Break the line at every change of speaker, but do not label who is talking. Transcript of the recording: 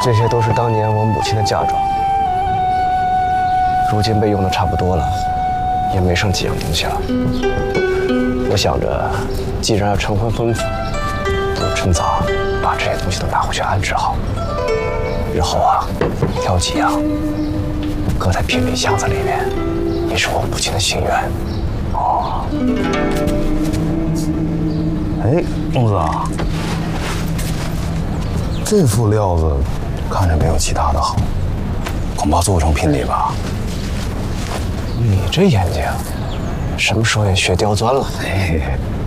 这些都是当年我母亲的嫁妆，如今被用的差不多了，也没剩几样东西了。我想着，既然要成婚婚服，不如趁早把这些东西都拿回去安置好。日后啊，挑几样搁在聘礼箱子里面，也是我母亲的心愿。哦。
哎，公子啊，这副料子看着没有其他的好，恐怕做不成聘礼吧？
你这眼睛，什么时候也学刁钻了？
嘿嘿，